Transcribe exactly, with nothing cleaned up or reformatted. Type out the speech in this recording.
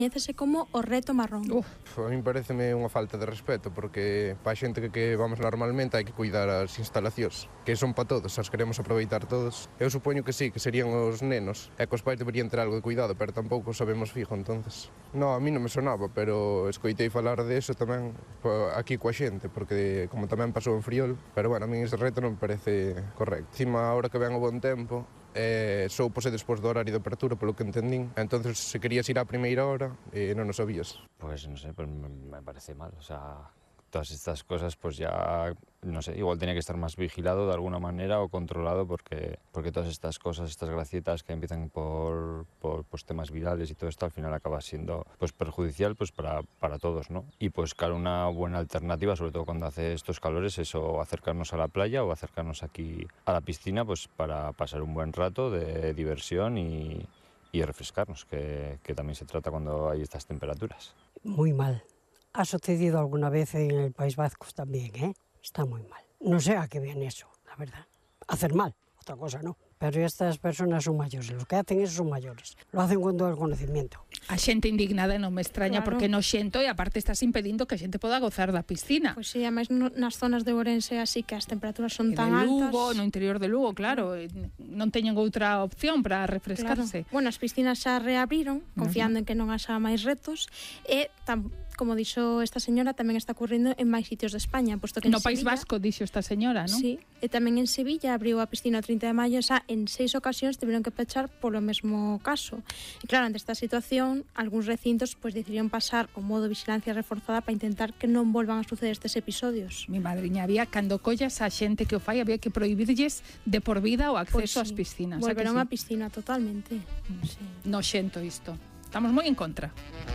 Coñécese como o reto marrón. Uf, a mí pareceme unha falta de respeto, porque para a xente que, que vamos normalmente hai que cuidar as instalacións, que son para todos, as queremos aproveitar todos. Eu supoño que sí, que serían os nenos, e que os pais deberían ter algo de cuidado, pero tampouco sabemos fijo, entonces. No, a mí non me sonaba, pero escoitei falar de eso tamén aquí coa xente, porque como tamén pasou en Friol, pero bueno, a mí ese reto non me parece correcto. Encima, ahora que ven o bon tempo, eh, soupose despois do horario de apertura, polo que entendín. Entonces, se querías ir á primeira hora, eh, non o sabías. Pues no sé, pues me parece mal, o sea, todas estas cosas pues ya, no sé, igual tenía que estar más vigilado de alguna manera o controlado, porque, porque todas estas cosas, estas gracietas que empiezan por, por pues, temas virales y todo esto, al final acaba siendo pues perjudicial pues para, para todos, ¿no? Y pues claro, una buena alternativa, sobre todo cuando hace estos calores, es o acercarnos a la playa o acercarnos aquí a la piscina pues para pasar un buen rato de diversión y, y refrescarnos, que, que también se trata cuando hay estas temperaturas. Muy mal. Ha sucedido alguna vez en el País Vasco también, ¿eh? Está muy mal. No sé a qué viene eso, la verdad. Hacer mal, otra cosa no. Pero estas personas son mayores, los que hacen eso son mayores. Lo hacen con todo el conocimiento. A xente indignada non me extraña, Claro. porque no xento e aparte estás impedindo que a xente poda gozar da piscina. Pois sí, ademais no, nas zonas de Ourense así que as temperaturas son E tan de altas. Lugo, no interior de Lugo, claro, eh, non teñen outra opción para refrescarse. Claro. Bueno, as piscinas xa reabriron, confiando en que non haxa máis retos, e tam, como dixo esta señora, tamén está ocurrindo en máis sitios de España, posto que en No País Sevilla, Vasco, dixo esta señora, non? Sí, e tamén en Sevilla abriu a piscina o trinta de maio, xa en seis ocasións tiveron que pechar polo mesmo caso. E claro, ante esta situación, algúns recintos pois decidieron pasar o modo vigilancia reforzada para intentar que non volvan a suceder estes episodios. Mi madriña, había, cando collas a xente que o fai, había que prohibirlles de por vida o acceso Pois ás sí, piscinas. volverán a a que sí? piscina totalmente. Sí. No xento isto. Estamos moi en contra.